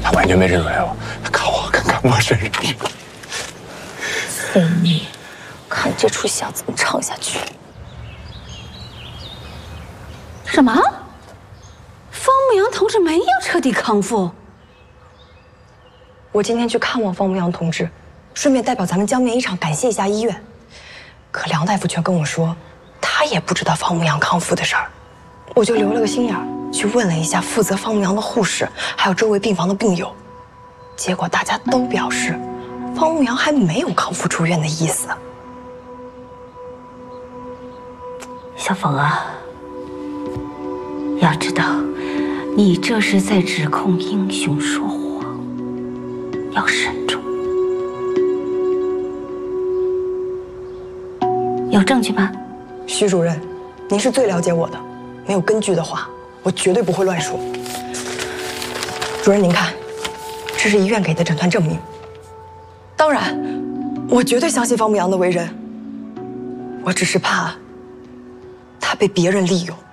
他完全没认出来我，他看我跟看陌生人似的。 随你，看这出戏要怎么唱下去。 什么？方牧阳同志没有彻底康复？ 我今天去看望方牧阳同志，顺便代表咱们江面一场感谢一下医院。可梁大夫却跟我说，他也不知道方牧阳康复的事儿。我就留了个心眼儿，去问了一下负责方牧阳的护士，还有周围病房的病友。结果大家都表示，方牧阳还没有康复出院的意思。 小凤啊，要知道，你这是在指控英雄说谎，要慎重。有证据吗？ 徐主任，您是最了解我的，没有根据的话，我绝对不会乱说。主任，您看，这是医院给的诊断证明。当然，我绝对相信方牧阳的为人，我只是怕他被别人利用。